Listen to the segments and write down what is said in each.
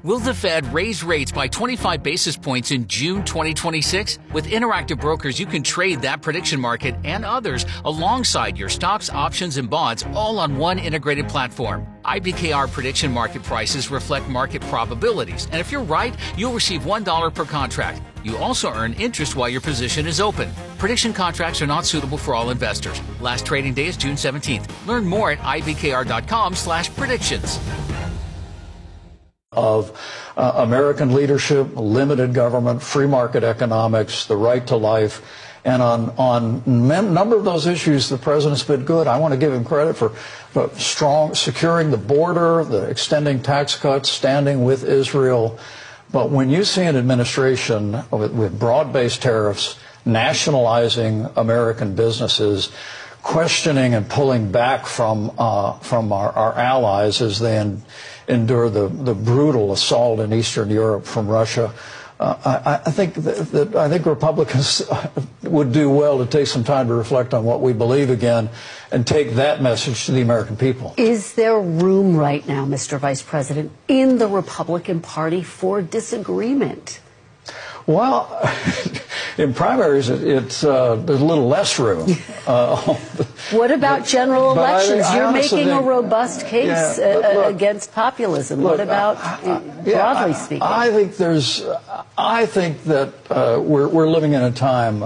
Will the Fed raise rates by 25 basis points in June 2026? With Interactive Brokers, you can trade that prediction market and others alongside your stocks, options, and bonds all on one integrated platform. IBKR prediction market prices reflect market probabilities, and if you're right, you'll receive $1 per contract. You also earn interest while your position is open. Prediction contracts are not suitable for all investors. Last trading day is June 17th. Learn more at ibkr.com/predictions. Of American leadership, limited government, free market economics, the right to life. And on a number of those issues, the president's been good. I want to give him credit for strong securing the border, the extending tax cuts, standing with Israel. But when you see an administration with broad-based tariffs, nationalizing American businesses, questioning and pulling back from our allies as they endure the brutal assault in Eastern Europe from Russia, I think Republicans would do well to take some time to reflect on what we believe again and take that message to the American people. Is there room right now, Mr. Vice President, in the Republican Party for disagreement? Well, in primaries, there's a little less room. What about general elections? You're making a robust case against populism. What about broadly speaking? I think that we're living in a time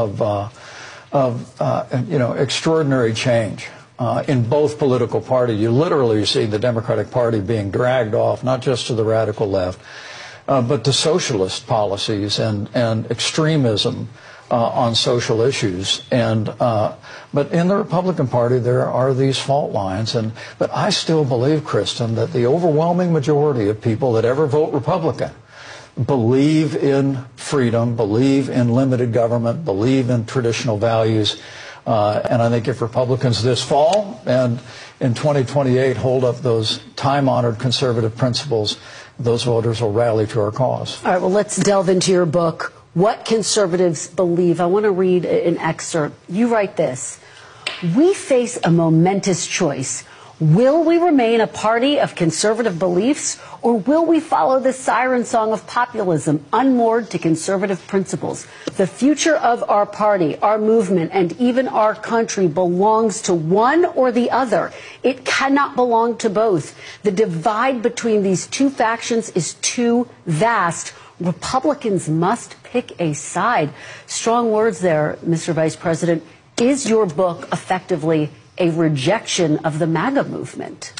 of extraordinary change in both political parties. You literally see the Democratic Party being dragged off, not just to the radical left, but to socialist policies and extremism on social issues. But in the Republican Party, there are these fault lines. But I still believe, Kristen, that the overwhelming majority of people that ever vote Republican believe in freedom, believe in limited government, believe in traditional values. And I think if Republicans this fall and in 2028 hold up those time-honored conservative principles, those voters will rally to our cause. All right, well, let's delve into your book, What Conservatives Believe. I want to read an excerpt. You write this: "We face a momentous choice. Will we remain a party of conservative beliefs, or will we follow the siren song of populism, unmoored to conservative principles? The future of our party, our movement, and even our country belongs to one or the other. It cannot belong to both. The divide between these two factions is too vast. Republicans must pick a side." Strong words there, Mr. Vice President. Is your book effectively a rejection of the MAGA movement?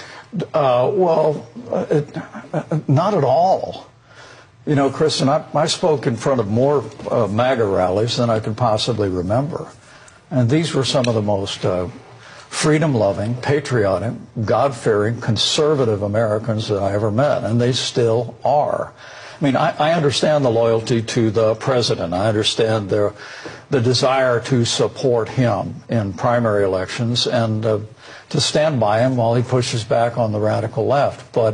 Not at all. You know, Kristen, I spoke in front of more MAGA rallies than I could possibly remember. And these were some of the most freedom-loving, patriotic, God-fearing, conservative Americans that I ever met, and they still are. I mean, I understand the loyalty to the president. I understand the desire to support him in primary elections and to stand by him while he pushes back on the radical left. But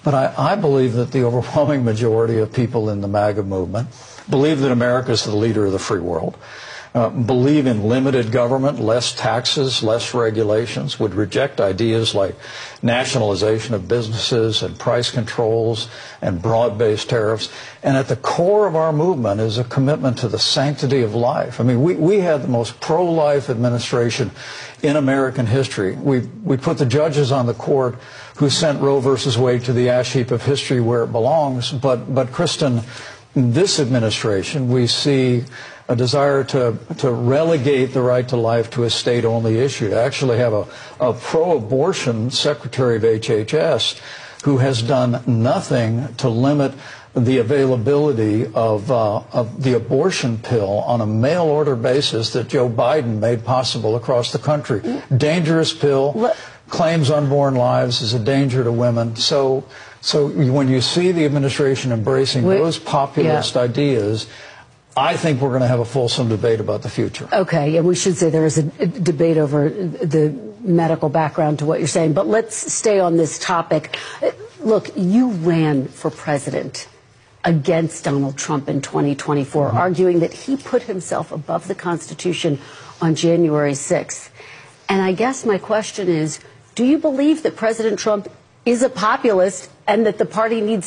I believe that the overwhelming majority of people in the MAGA movement believe that America is the leader of the free world, believe in limited government, less taxes, less regulations, would reject ideas like nationalization of businesses and price controls and broad-based tariffs. And at the core of our movement is a commitment to the sanctity of life. I mean, we had the most pro-life administration in American history. We put the judges on the court who sent Roe versus Wade to the ash heap of history where it belongs. But Kristen, in this administration, we see a desire to relegate the right to life to a state-only issue, to actually have a pro-abortion Secretary of HHS who has done nothing to limit the availability of the abortion pill on a mail-order basis that Joe Biden made possible across the country. Dangerous pill, claims unborn lives, is a danger to women. So when you see the administration embracing those populist ideas, I think we're going to have a fulsome debate about the future. Okay, and we should say there is a debate over the medical background to what you're saying, but let's stay on this topic. Look, you ran for president against Donald Trump in 2024, arguing that he put himself above the Constitution on January 6th. And I guess my question is, do you believe that President Trump is a populist and that the party needs